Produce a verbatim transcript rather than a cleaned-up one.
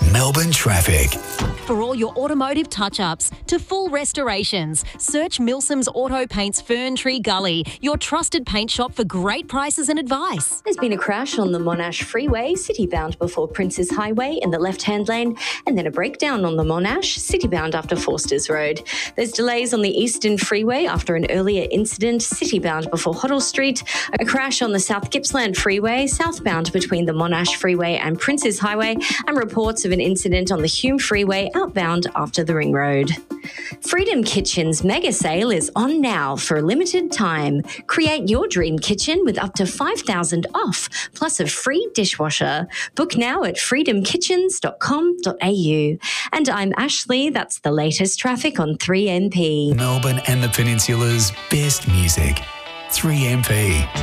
Melbourne traffic. For all your automotive touch-ups to full restorations, search Milsom's Auto Paints Fern Tree Gully, your trusted paint shop for great prices and advice. There's been a crash on the Monash Freeway, city-bound before Princes Highway in the left-hand lane, and then a breakdown on the Monash, city-bound after Forsters Road. There's delays on the Eastern Freeway after an earlier incident, city-bound before Hoddle Street, a crash on the South Gippsland Freeway, southbound between the Monash Freeway and Princes Highway, and reports of an incident on the Hume Freeway outbound after the Ring Road. Freedom Kitchen's mega sale is on now for a limited time. Create your dream kitchen with up to five thousand dollars off, plus a free dishwasher. Book now at freedom kitchens dot com dot a u. And I'm Ashley. That's the latest traffic on three M P. Melbourne and the Peninsula's best music. three M P.